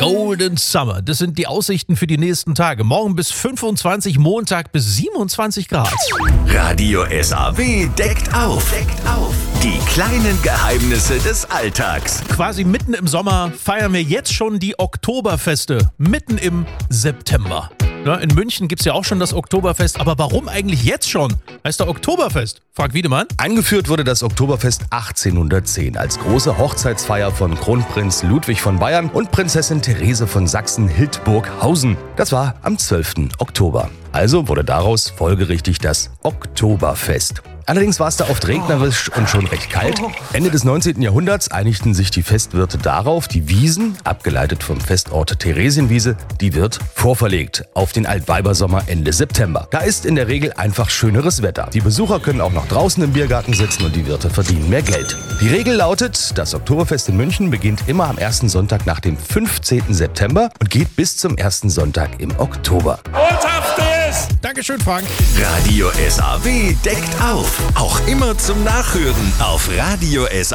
Golden Summer, das sind die Aussichten für die nächsten Tage. Morgen bis 25, Montag bis 27 Grad. Radio SAW deckt auf. Die kleinen Geheimnisse des Alltags. Quasi mitten im Sommer feiern wir jetzt schon die Oktoberfeste, mitten im September. Ja, in München gibt es ja auch schon das Oktoberfest, aber warum eigentlich jetzt schon? Heißt da Oktoberfest? Frag Wiedemann. Eingeführt wurde das Oktoberfest 1810 als große Hochzeitsfeier von Kronprinz Ludwig von Bayern und Prinzessin Therese von Sachsen-Hildburghausen. Das war am 12. Oktober. Also wurde daraus folgerichtig das Oktoberfest. Allerdings war es da oft regnerisch und schon recht kalt. Ende des 19. Jahrhunderts einigten sich die Festwirte darauf, die Wiesn, abgeleitet vom Festort Theresienwiese, die wird vorverlegt auf den Altweibersommer Ende September. Da ist in der Regel einfach schöneres Wetter. Die Besucher können auch noch draußen im Biergarten sitzen und die Wirte verdienen mehr Geld. Die Regel lautet, das Oktoberfest in München beginnt immer am ersten Sonntag nach dem 15. September und geht bis zum ersten Sonntag im Oktober. Dankeschön, Frank. Radio SAW deckt auf. Auch immer zum Nachhören auf Radio SAW.